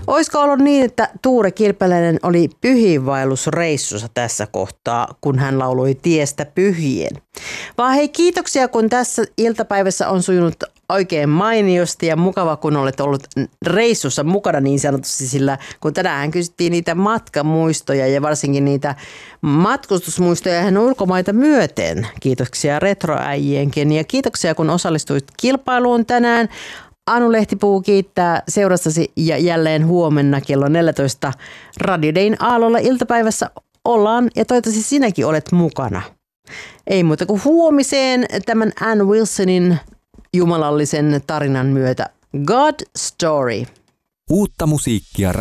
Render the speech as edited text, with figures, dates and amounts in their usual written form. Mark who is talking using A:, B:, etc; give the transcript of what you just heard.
A: Olisiko ollut niin, että Tuure Kilpeläinen oli pyhiinvaellusreissussa tässä kohtaa, kun hän lauloi Tiestä pyhien? Vaan hei, kiitoksia, kun tässä iltapäivässä on sujunut oikein mainiosti ja mukava, kun olet ollut reissussa mukana niin sanotusti, sillä kun tänään kysyttiin niitä matkamuistoja ja varsinkin niitä matkustusmuistoja hän ulkomaita myöten. Kiitoksia retroäijienkin ja kiitoksia, kun osallistuit kilpailuun tänään. Anu Lehtipuu kiittää seurastasi ja jälleen huomenna kello 14 Radio Dayn aallolla iltapäivässä ollaan ja toivottavasti sinäkin olet mukana. Ei muuta kuin huomiseen tämän Ann Wilsonin jumalallisen tarinan myötä. God Story.
B: Uutta musiikkia